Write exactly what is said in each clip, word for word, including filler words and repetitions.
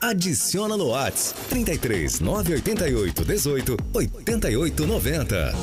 Adiciona no WhatsApp trinta e três, nove oito oito, dezoito, oitenta e oito noventa.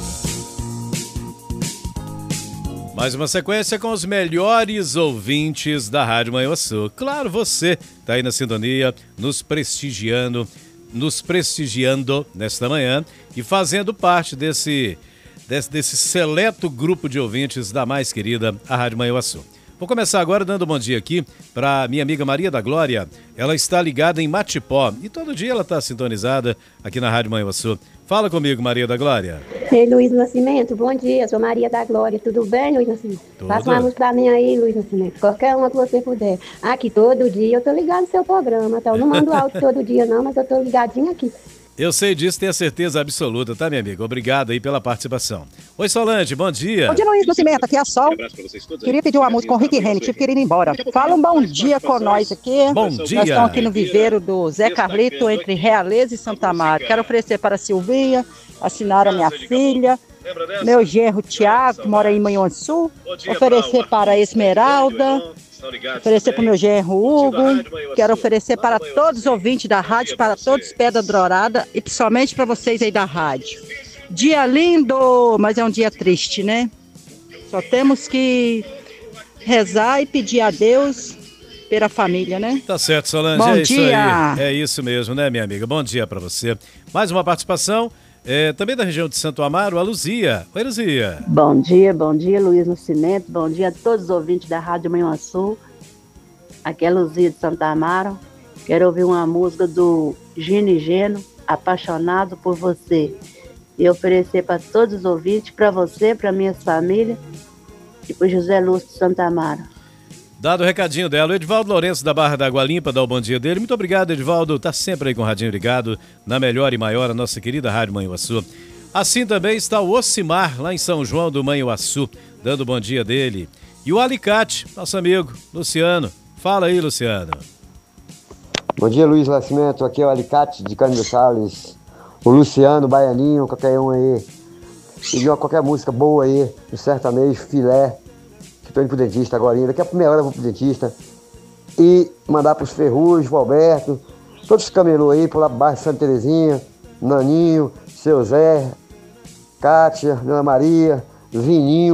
Mais uma sequência com os melhores ouvintes da Rádio Manhuaçu. Claro, você está aí na sintonia, nos prestigiando, nos prestigiando nesta manhã e fazendo parte desse, desse, desse seleto grupo de ouvintes da mais querida, a Rádio Manhuaçu. Vou começar agora dando um bom dia aqui para minha amiga Maria da Glória. Ela está ligada em Matipó e todo dia ela está sintonizada aqui na Rádio Manhuaçu. Fala comigo, Maria da Glória. Ei, Luiz Nascimento, bom dia, sou Maria da Glória. Tudo bem, Luiz Nascimento? Tudo. Faça uma música pra mim aí, Luiz Nascimento. Qualquer uma que você puder. Aqui todo dia eu tô ligado no seu programa, tá? Eu não mando áudio todo dia não, mas eu tô ligadinho aqui. Eu sei disso, tenho certeza absoluta, tá, minha amiga? Obrigado aí pela participação. Oi, Solange, bom dia. Bom dia, Luiz Nascimento, aqui é a Sol. Queria pedir uma música com o Rick Renner, tive que ir embora. Fala um bom dia com nós aqui. Bom dia. Nós estamos aqui no viveiro do Zé Carlito, entre Realeza e Santa Amaro. Quero oferecer para a Silvinha, assinar a minha filha, meu genro Tiago, que mora aí em Manhuaçu. Oferecer para a Esmeralda. Oferecer para o meu genro Hugo, quero oferecer para todos os ouvintes da rádio, para todos os Pedra Dourada e principalmente para vocês aí da rádio. Dia lindo, mas é um dia triste, né? Só temos que rezar e pedir a Deus pela família, né? Tá certo, Solange, Bom é dia. isso aí. É isso mesmo, né, minha amiga? Bom dia para você. Mais uma participação, é, também da região de Santo Amaro, a Luzia. Oi, Luzia. Bom dia, bom dia, Luiz Nascimento. Bom dia a todos os ouvintes da Rádio Manhuaçu. Aqui é Luzia de Santo Amaro. Quero ouvir uma música do Gino e Geno, Apaixonado por Você. E oferecer para todos os ouvintes, para você, para minha família e para José Lúcio de Santo Amaro. Dado o recadinho dela, o Edivaldo Lourenço da Barra da Água Limpa, dá o bom dia dele. Muito obrigado, Edivaldo. Tá sempre aí com o radinho ligado, na melhor e maior, a nossa querida Rádio Manhuaçu. Assim também está o Ocimar, lá em São João do Manhuaçu, dando o bom dia dele. E o Alicate, nosso amigo, Luciano. Fala aí, Luciano. Bom dia, Luiz Nascimento. Aqui é o Alicate de Cândido Salles. O Luciano, Baianinho, qualquer um aí. E qualquer música boa aí, do sertanejo, filé. Que tô indo pro dentista agora, daqui a meia hora eu vou pro dentista. E mandar pros Ferrugem, pro Alberto, todos os camelô aí, por lá baixo de Santa Terezinha, Naninho, Seu Zé, Kátia, Dona Maria, Vininho,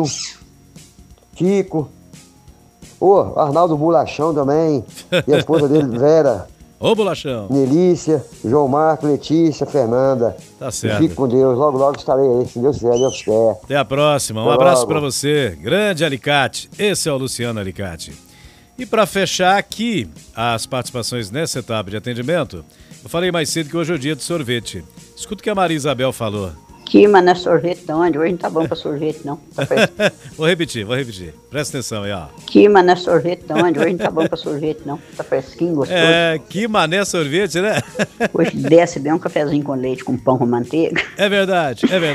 Kiko, ô, Arnaldo Bolachão também, e a esposa dele, Vera. Ô, Bolachão. Nelícia, João Marco, Letícia, Fernanda. Tá certo. Fique com Deus, logo, logo estarei aí, se Deus quiser, Deus quer. Até a próxima, um Até abraço logo. pra você. Grande Alicate, esse é o Luciano Alicate. E para fechar aqui as participações nessa etapa de atendimento, eu falei mais cedo que hoje é o dia de sorvete. Escuta o que a Maria Isabel falou. Quima não é sorvete de onde? Hoje não tá bom pra sorvete, não. Tá Vou repetir, vou repetir. Presta atenção aí, ó. Quima não é sorvete de onde? Hoje não tá bom pra sorvete, não. Tá fresquinho, gostoso. É, que mané sorvete, né? Hoje desce bem um cafezinho com leite, com pão com manteiga. É verdade, é verdade.